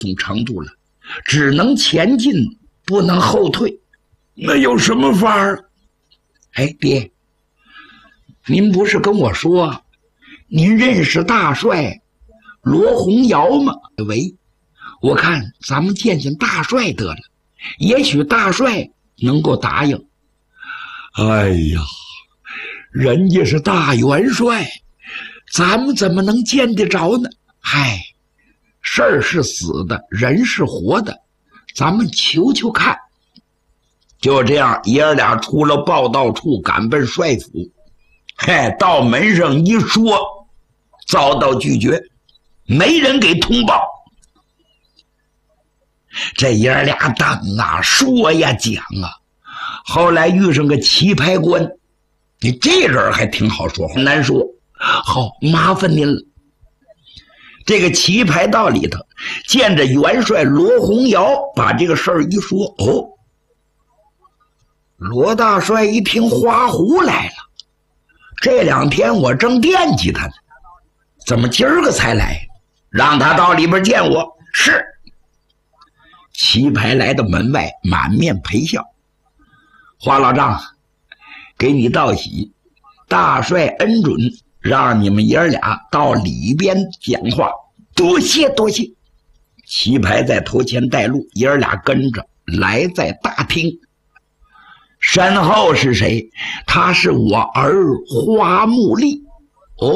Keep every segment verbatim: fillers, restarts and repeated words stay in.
种程度了，只能前进，不能后退。 那有什么法儿？ 哎，爹，您不是跟我说您认识大帅罗洪尧吗？喂，我看咱们见见大帅得了，也许大帅能够答应。 哎呀，人家是大元帅， 咱们怎么能见得着呢？嗨，事儿是死的，人是活的，咱们求求看。就这样，爷儿俩出了报道处，赶奔帅府。嘿，到门上一说，遭到拒绝，没人给通报。这爷儿俩等啊，说呀讲啊，后来遇上个棋牌官，你这人还挺好说话，难说。好，麻烦您了。这个棋牌道里头，见着元帅罗洪尧，把这个事儿一说，哦，罗大帅一听，花胡来了。这两天我正惦记他呢，怎么今儿个才来？让他到里边见我。是。棋牌来到门外，满面陪笑。花老丈，给你道喜，大帅恩准，让你们爷儿俩到里边讲话。多谢多谢。棋牌在头前带路，爷儿俩跟着来在大厅。身后是谁？他是我儿花木丽。哦，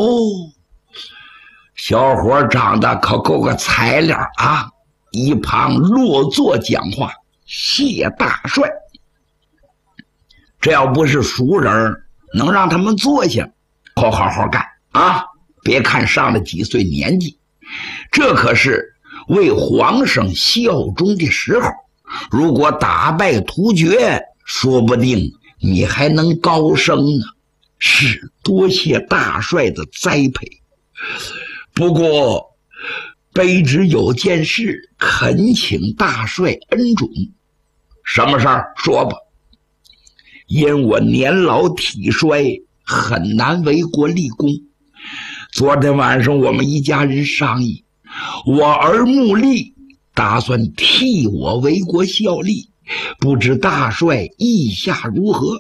小伙长得可够个材料啊！一旁落座讲话，谢大帅。这要不是熟人，能让他们坐下，好好好干啊！别看上了几岁年纪，这可是为皇上效忠的时候。如果打败突厥，说不定你还能高升呢。是，多谢大帅的栽培。不过卑职有件事，恳请大帅恩准。什么事儿？说吧。因我年老体衰，很难为国立功。昨天晚上我们一家人商议，我儿穆立打算替我为国效力，不知大帅意下如何？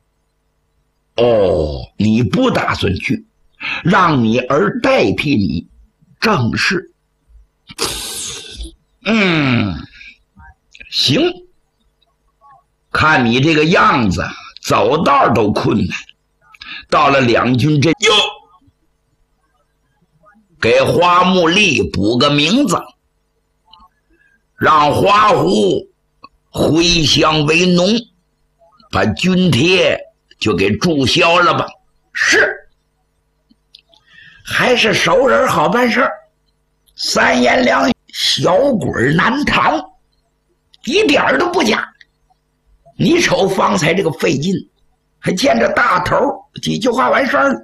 哦，你不打算去，让你儿代替你，正是。嗯，行。看你这个样子，走道都困难。到了两军阵，哟，给花木丽补个名字，让花狐回乡为农，把军帖就给注销了吧。是，还是熟人好办事儿。三言两语，小鬼难逃，一点儿都不假。你瞅方才这个费劲，还见着大头，几句话完事儿了。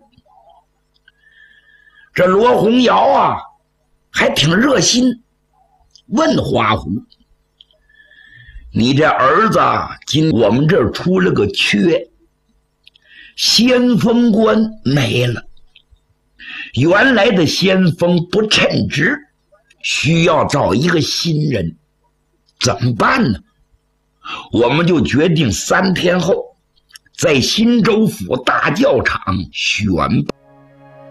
这罗洪尧啊，还挺热心，问花狐：“你这儿子今我们这儿出了个缺，先锋官没了，原来的先锋不称职，需要找一个新人，怎么办呢？我们就决定三天后在新州府大教场选拔。”